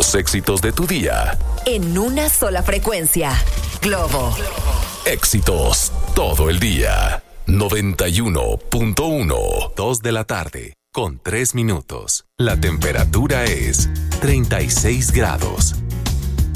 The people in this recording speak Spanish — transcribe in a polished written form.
Los éxitos de tu día. En una sola frecuencia. Globo. Éxitos todo el día. 91.1. 2 de la tarde, con 3 minutos. La temperatura es 36 grados.